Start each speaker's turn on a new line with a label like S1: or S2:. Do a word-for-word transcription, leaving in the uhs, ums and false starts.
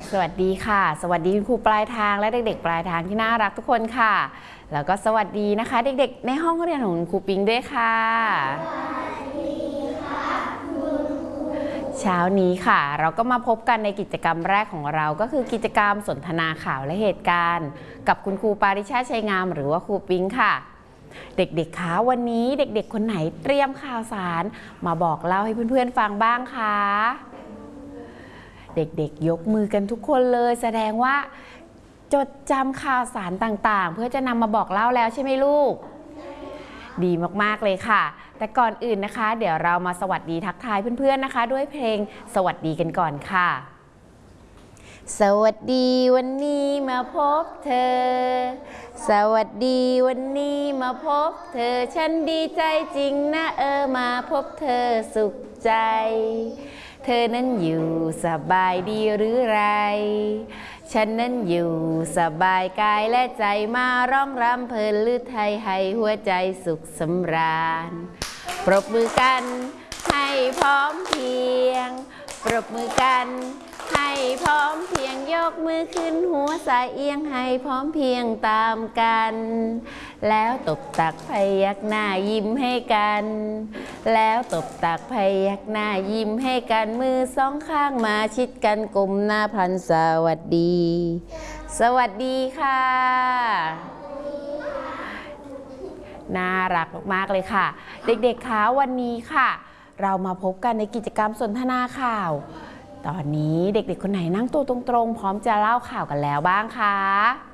S1: สวัสดีค่ะสวัสดีคุณครูปลายทางและเด็กๆปลายทางที่น่ารักทุกคนค่ะแล้วก็สวัสดีนะคะเด็กๆในห้องเรียนของคุณครูปิงด้วยค่ะเช้านี้ค่ะเราก็มาพบกันในกิจกรรมแรกของเราก็คือกิจกรรมสนทนาข่าวและเหตุการณ์กับคุณครูปาริชาติชัยงามหรือว่าครูปิงค่ะเด็กๆคะวันนี้เด็กๆคนไหนเตรียมข่าวสารมาบอกเล่าให้เพื่อนๆฟังบ้างคะเด็กๆยกมือกันทุกคนเลยแสดงว่าจดจำข่าวสารต่างๆเพื่อจะนำมาบอกเล่าแล้วใช่ไหมลูกดีมากๆเลยค่ะแต่ก่อนอื่นนะคะเดี๋ยวเรามาสวัสดีทักทายเพื่อนๆนะคะด้วยเพลงสวัสดีกันก่อนค่ะสวัสดีวันนี้มาพบเธอสวัสดีวันนี้มาพบเธอฉันดีใจจริงนะเออมาพบเธอสุขใจเธอนั้นอยู่สบายดีหรือไรฉันนั้นอยู่สบายกายและใจมาร้องรำเพลินลือไทยให้หัวใจสุขสำราญปรบมือกันให้พร้อมเพรียงปรบมือกันให้พร้อมเพรียงยกมือขึ้นหัวสายเอียงให้พร้อมเพรียงตามกันแล้วตบตักพยักหน้ายิ้มให้กันแล้วตบตักพยักหน้ายิ้มให้กันมือสองข้างมาชิดกันกลมหน้าพลันสวัสดีสวัสดีค่ะน่ารักมากๆเลยค่ะเด็กๆคะวันนี้ค่ะเรามาพบกันในกิจกรรมสนทนาข่าวตอนนี้เด็กๆคนไหนนั่งตัวตรงๆพร้อมจะเล่าข่าวกันแล้วบ้างคะ